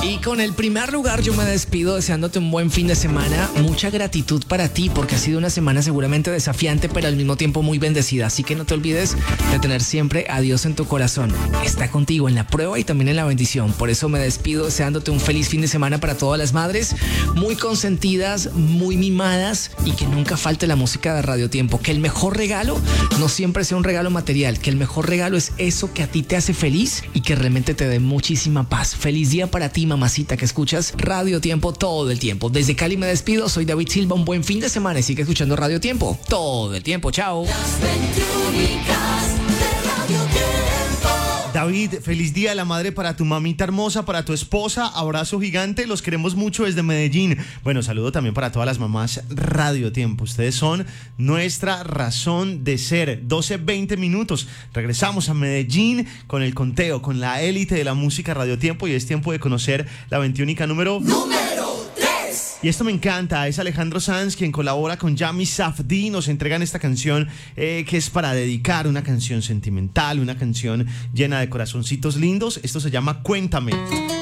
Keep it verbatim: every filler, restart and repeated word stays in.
Y con el primer lugar yo me despido deseándote un buen fin de semana. Mucha gratitud para ti porque ha sido una semana seguramente desafiante, pero al mismo tiempo muy bendecida. Así que no te olvides de tener siempre a Dios en tu corazón. Está contigo en la prueba y también en la bendición. Por eso me despido deseándote un feliz fin de semana para todas las madres, muy consentidas, muy mimadas, y que nunca falte la música de Radio Tiempo. Que el mejor regalo no siempre sea un regalo material, que el mejor regalo es eso que a ti te hace feliz y que realmente te dé muchísima paz. Feliz día para ti, mamacita, que escuchas Radio Tiempo todo el tiempo. Desde Cali me despido, soy David Silva, un buen fin de semana y sigue escuchando Radio Tiempo todo el tiempo. Chao. David, feliz día de la madre para tu mamita hermosa, para tu esposa, abrazo gigante, los queremos mucho desde Medellín. Bueno, saludo también para todas las mamás Radio Tiempo, ustedes son nuestra razón de ser. Doce veinte minutos, regresamos a Medellín con el conteo, con la élite de la música Radio Tiempo, y es tiempo de conocer la veintiúnica número... ¡Número! Y esto me encanta, es Alejandro Sanz quien colabora con Yami Safdie, nos entregan esta canción eh, que es para dedicar, una canción sentimental, una canción llena de corazoncitos lindos. Esto se llama Cuéntame.